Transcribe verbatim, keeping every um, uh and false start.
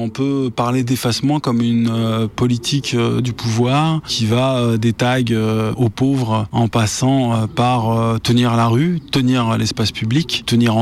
on peut parler d'effacement comme une euh, politique euh, du pouvoir qui va euh, des tags euh, aux pauvres en passant euh, par euh, tenir la rue, tenir l'espace public, tenir